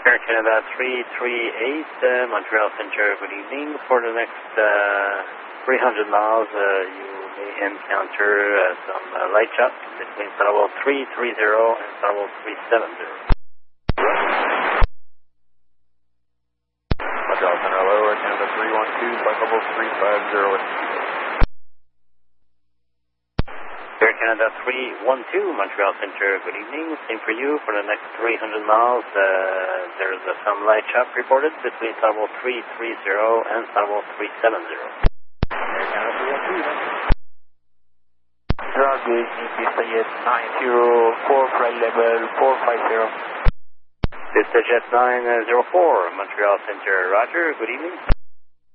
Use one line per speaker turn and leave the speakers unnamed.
Air Canada 338, Montreal Center, good evening. For the next 300 miles, you may encounter some light shots between Starwell 330 and Starwell 370.
Montreal Center, hello, Air Canada 312, flight level 350.
Air Canada 312, Montreal Center, good evening. Same for you. For the next 300 miles, there's some light shock reported between Starwell 330 and Starwell 370.
Air Canada 312.
Roger, Jet 904, flight level 450.
This is Jet 904, Montreal Center, Roger, good evening.